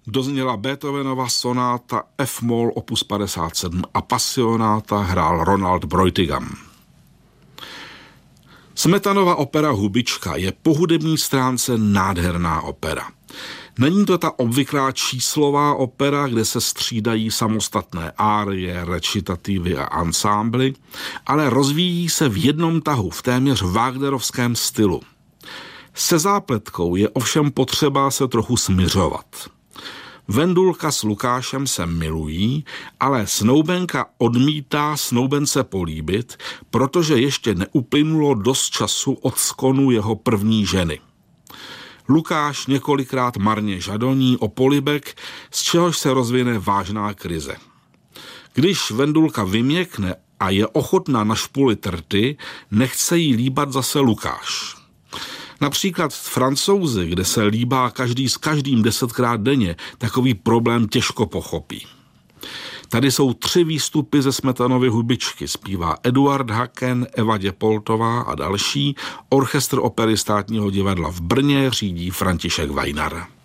dozněla Beethovenova sonáta F-moll opus 57 a pasionáta hrál Ronald Bräutigam. Smetanova opera Hubička je po hudební stránce nádherná opera. Není to ta obvyklá číslová opera, kde se střídají samostatné árie, recitativy a ansámbly, ale rozvíjí se v jednom tahu v téměř wagnerovském stylu. Se zápletkou je ovšem potřeba se trochu smiřovat. Vendulka s Lukášem se milují, ale snoubenka odmítá snoubence políbit, protože ještě neuplynulo dost času od skonu jeho první ženy. Lukáš několikrát marně žadoní o polibek, z čehož se rozvine vážná krize. Když Vendulka vyměkne a je ochotná našpulit rty, nechce jí líbat zase Lukáš. Například Francouzi, kde se líbá každý s každým 10krát denně, takový problém těžko pochopí. Tady jsou 3 výstupy ze Smetanovy Hubičky. Zpívá Eduard Haken, Eva Děpoltová a další. Orchestr Opery Státního divadla v Brně řídí František Vajnar.